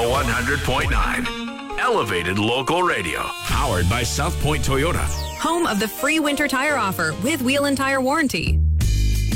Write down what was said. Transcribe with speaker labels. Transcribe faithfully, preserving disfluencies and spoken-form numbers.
Speaker 1: Radio one hundred point nine. Elevated local radio. Powered by South Point Toyota.
Speaker 2: Home of the free winter tire offer with wheel and tire warranty.